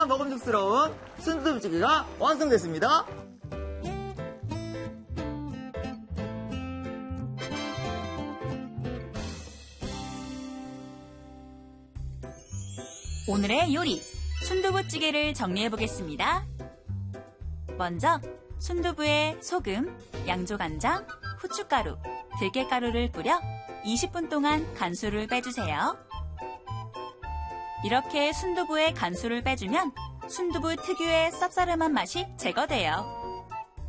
먹음직스러운 순두부찌개가 완성됐습니다. 오늘의 요리, 순두부찌개를 정리해보겠습니다. 먼저 순두부에 소금, 양조간장, 후춧가루, 들깨가루를 뿌려 20분 동안 간수를 빼주세요. 이렇게 순두부에 간수를 빼주면 순두부 특유의 쌉싸름한 맛이 제거돼요.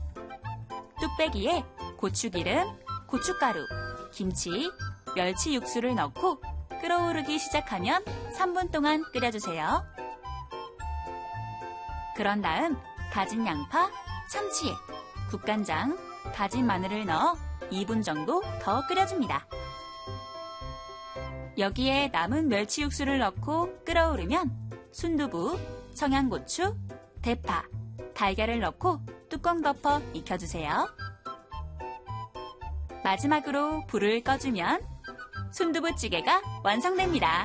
뚝배기에 고추기름, 고춧가루, 김치, 멸치 육수를 넣고 끓어오르기 시작하면 3분 동안 끓여주세요. 그런 다음 다진 양파, 참치액, 국간장, 다진 마늘을 넣어 2분 정도 더 끓여줍니다. 여기에 남은 멸치 육수를 넣고 끓어오르면 순두부, 청양고추, 대파, 달걀을 넣고 뚜껑 덮어 익혀주세요. 마지막으로 불을 꺼주면 순두부찌개가 완성됩니다.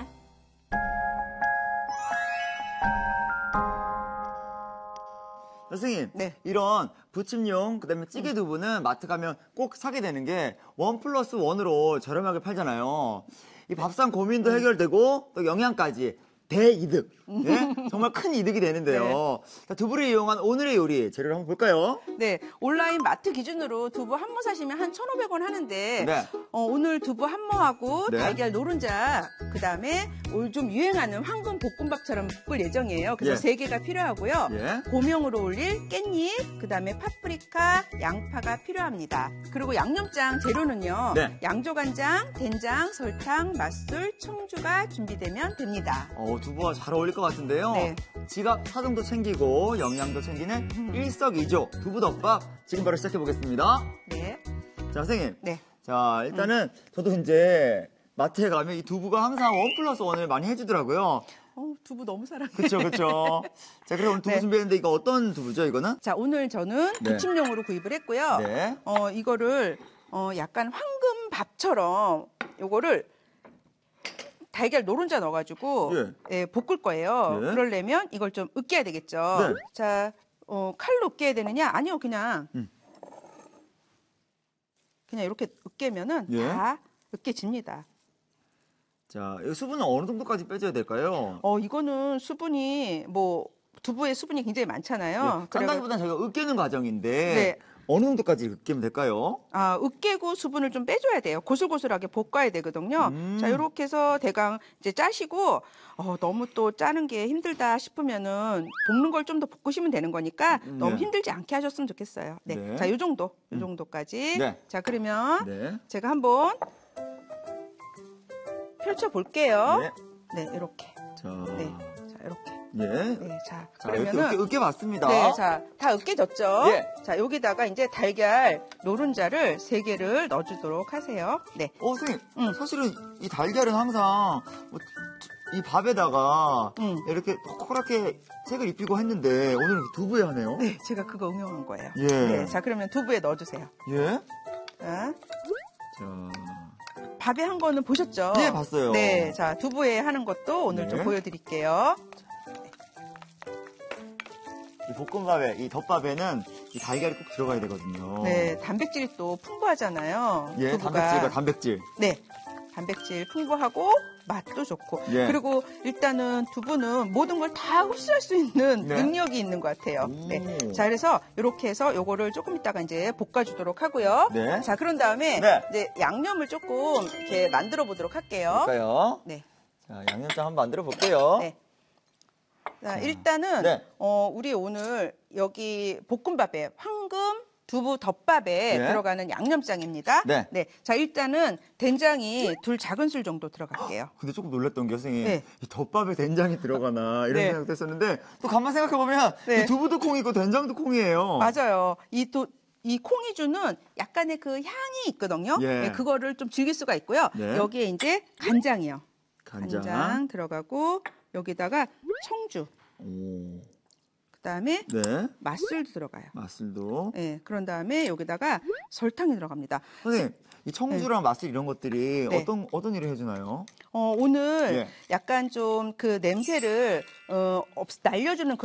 선생님, 네. 이런 부침용, 그다음에 찌개 두부는 마트 가면 꼭 사게 되는 게 1+1으로 저렴하게 팔잖아요. 이 밥상 고민도 해결되고 또 영양까지 대이득. 예? 정말 큰 이득이 되는데요. 네. 자, 두부를 이용한 오늘의 요리 재료를 한번 볼까요? 네, 온라인 마트 기준으로 두부 한 모 사시면 한 1,500원 하는데 네. 오늘 두부 한 모하고 네. 달걀 노른자, 그다음에 요즘 유행하는 황금 볶음밥처럼 볶을 예정이에요. 그래서 예. 3개가 필요하고요. 예. 고명으로 올릴 깻잎, 그다음에 파프리카, 양파가 필요합니다. 그리고 양념장 재료는요. 네. 양조간장, 된장, 설탕, 맛술, 청주가 준비되면 됩니다. 두부와 잘 어울릴 것 같은데요. 네. 지각 사정도 챙기고 영양도 챙기는 일석이조 두부덮밥 지금 바로 시작해 보겠습니다. 네. 자, 선생님. 네. 자, 일단은 저도 이제 마트에 가면 이 두부가 항상 1+1을 많이 해주더라고요. 두부 너무 사랑해. 그쵸, 그쵸. 자, 그럼 오늘 두부 네. 준비했는데 이거 어떤 두부죠, 이거는? 자, 오늘 저는 네. 부침용으로 구입을 했고요. 네. 이거를 약간 황금 밥처럼 요거를 달걀 노른자 넣어가지고 예, 볶을 거예요. 네. 그러려면 이걸 좀 으깨야 되겠죠. 네. 자, 칼로 으깨야 되느냐? 아니요, 그냥 이렇게 으깨면은 예. 다 으깨집니다. 자, 이 수분은 어느 정도까지 빼줘야 될까요? 이거는 수분이 두부에 수분이 굉장히 많잖아요. 짠다기보다는 저희가 으깨는 과정인데 네. 어느 정도까지 으깨면 될까요? 으깨고 수분을 좀 빼줘야 돼요. 고슬고슬하게 볶아야 되거든요. 자, 이렇게 해서 대강 이제 짜시고, 너무 또 짜는 게 힘들다 싶으면은 볶는 걸 좀 더 볶으시면 되는 거니까 너무 힘들지 않게 하셨으면 좋겠어요. 네. 네. 자, 요 정도까지. 네. 자, 그러면 네. 제가 한번 펼쳐 볼게요. 네. 네, 이렇게. 자, 네. 자, 이렇게. 예. 네, 자, 자, 이렇게 그러면은 으깨봤습니다. 네, 자, 다 으깨졌죠? 예. 자, 여기다가 이제 달걀 노른자를 3개를 넣어주도록 하세요. 네. 선생님, 사실은 이 달걀은 항상 이 밥에다가 이렇게 코코랗게 색을 입히고 했는데 오늘은 이렇게 두부에 하네요. 네, 제가 그거 응용한 거예요. 예. 네, 자, 그러면 두부에 넣어주세요. 예. 자, 자, 밥에 한 거는 보셨죠? 네, 봤어요. 네, 자, 두부에 하는 것도 오늘 네. 좀 보여드릴게요. 이 볶음밥에, 이 덮밥에는 이 달걀이 꼭 들어가야 되거든요. 네, 단백질이 또 풍부하잖아요. 예, 두부가. 단백질과 단백질. 네, 단백질 풍부하고 맛도 좋고. 예. 그리고 일단은 두부는 모든 걸 다 흡수할 수 있는 네. 능력이 있는 것 같아요. 네. 자, 그래서 이렇게 해서 요거를 조금 이따가 이제 볶아주도록 하고요. 네. 자, 그런 다음에 네. 이제 양념을 조금 이렇게 만들어 보도록 할게요. 볼까요? 네. 자, 양념장 한번 만들어 볼게요. 네. 자, 일단은 네. 우리 오늘 여기 볶음밥에 황금 두부 덮밥에 네. 들어가는 양념장입니다. 네. 자, 일단은 된장이 2 작은술 정도 들어갈게요. 근데 조금 놀랐던 게 선생님, 네. 이 덮밥에 된장이 들어가나 이런 네. 생각도 했었는데 또 가만 생각해보면 네. 이 두부도 콩이고 된장도 콩이에요. 맞아요. 이 콩이 주는 약간의 그 향이 있거든요. 예. 네, 그거를 좀 즐길 수가 있고요. 네. 여기에 이제 간장이요. 간장. 들어가고 여기다가 청주. 오. 그다음에 네. 맛술도 들어가요. 맛술도. 네, 그런 다음에 여기다가 설탕이 들어갑니다. 선생님, 이 청주랑 맛술 이런 것들이 네. 어떤 일을 해주나요? 오늘 예. 약간 좀 그 냄새를 날려주는